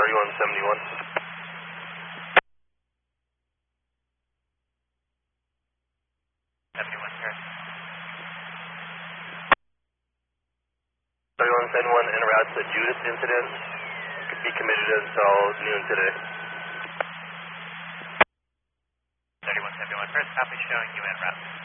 3171. 3171 en route to Judas incident. Could be committed until noon today. 3171 first, copy showing you en route.